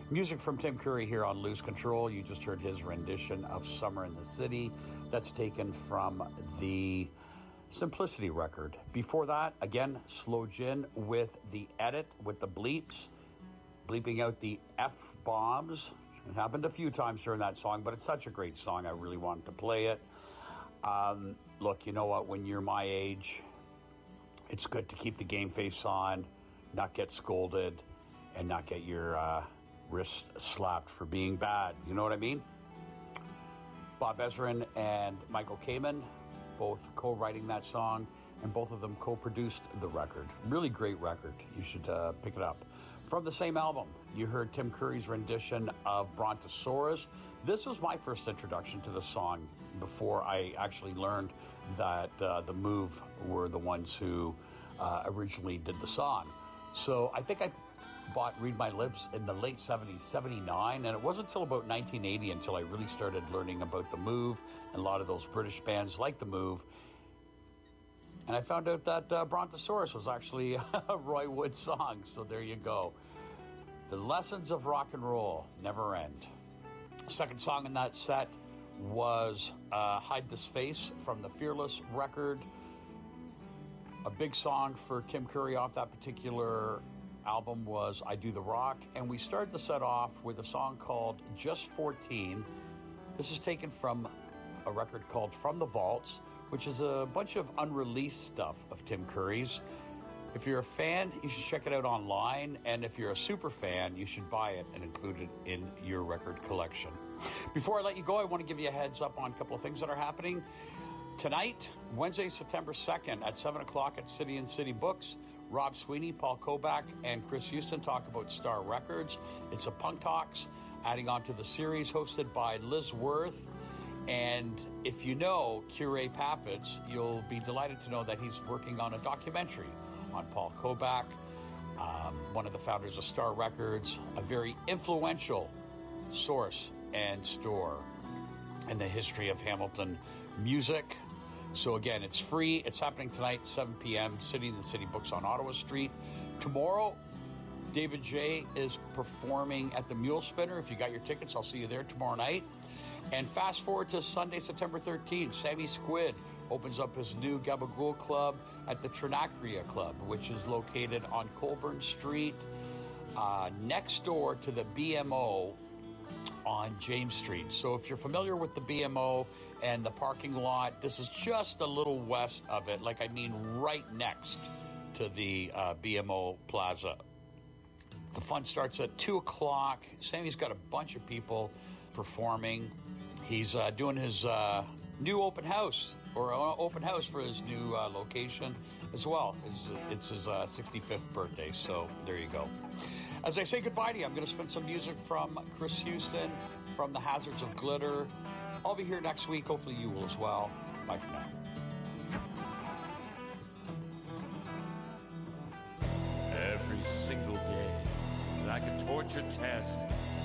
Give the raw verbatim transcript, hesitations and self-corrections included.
Music from Tim Curry here on Lose Control. You just heard his rendition of Summer in the City. That's taken from the Simplicity record. Before that, again, Slow Gin with the edit, with the bleeps, bleeping out the F-bombs. It happened a few times during that song, but it's such a great song. I really wanted to play it. Um, look, you know what? When you're my age, it's good to keep the game face on, not get scolded, and not get your... Uh, wrist slapped for being bad. You know what I mean? Bob Ezrin and Michael Kamen, both co-writing that song, and both of them co-produced the record. Really great record. You should uh, pick it up. From the same album, you heard Tim Curry's rendition of Brontosaurus. This was my first introduction to the song before I actually learned that uh, The Move were the ones who uh, originally did the song. So I think I bought Read My Lips in the late seventies, seventy-nine, and it wasn't until about nineteen eighty until I really started learning about The Move and a lot of those British bands like The Move. And I found out that uh, Brontosaurus was actually a Roy Wood song, so there you go. The lessons of rock and roll never end. Second song in that set was uh, Hide This Face from the Fearless record. A big song for Tim Curry off that particular album was I Do the Rock, and we started the set off with a song called Just fourteen. This is taken from a record called From the Vaults, which is a bunch of unreleased stuff of Tim Curry's. If you're a fan, you should check it out online, and if you're a super fan, you should buy it and include it in your record collection. Before I let you go, I want to give you a heads up on a couple of things that are happening. Tonight, Wednesday, September second at seven o'clock at City and City Books, Rob Sweeney, Paul Kovac, and Chris Houston talk about Star Records. It's a Punk Talks, adding on to the series, hosted by Liz Worth. And if you know Curie Pappitz, you'll be delighted to know that he's working on a documentary on Paul Kovac, um, one of the founders of Star Records, a very influential source and store in the history of Hamilton music. So again, it's free. It's happening tonight, seven p.m., City and the City Books on Ottawa Street. Tomorrow, David J. is performing at the Mule Spinner. If you got your tickets, I'll see you there tomorrow night. And fast forward to Sunday, September thirteenth, Sammy Squid opens up his new Gabagool Club at the Trinacria Club, which is located on Colburn Street, uh, next door to the B M O on James Street. So if you're familiar with the B M O and the parking lot, this is just a little west of it, like I mean right next to the uh, B M O Plaza. The fun starts at two o'clock. Sammy's got a bunch of people performing. He's uh, doing his uh, new open house, or uh, open house for his new uh, location as well. It's, it's his uh, sixty-fifth birthday, so there you go. As I say goodbye to you, I'm going to spin some music from Chris Houston, from The Hazards of Glitter. I'll be here next week. Hopefully you will as well. Bye for now. Every single day, like a torture test,